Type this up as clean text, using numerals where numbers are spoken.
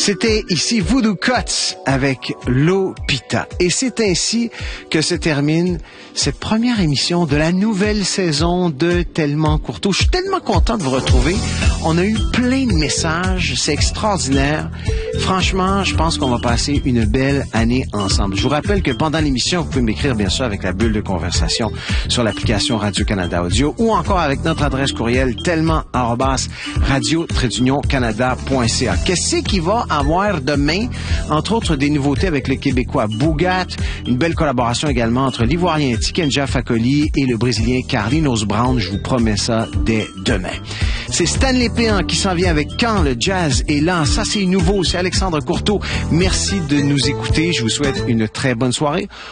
C'était ici Voodoo Cuts avec Lopita. Et c'est ainsi que se termine cette première émission de la nouvelle saison de Tellement Courteau. Je suis tellement content de vous retrouver. On a eu plein de messages. C'est extraordinaire. Franchement, je pense qu'on va passer une belle année ensemble. Je vous rappelle que pendant l'émission, vous pouvez m'écrire bien sûr avec la bulle de conversation sur l'application Radio-Canada Audio ou encore avec notre adresse courriel tellement@radio-canada.ca. Qu'est-ce qu'il va avoir demain? Entre autres, des nouveautés avec le Québécois Bougat, une belle collaboration également entre l'Ivoirien Tikenja Fakoli et le Brésilien Carlinhos Brown. Je vous promets ça dès demain. C'est Stanley Péan qui s'en vient avec Quand le jazz est là. Ça, c'est nouveau. C'est Alexandre Courteau. Merci de nous écouter. Je vous souhaite une très bonne soirée.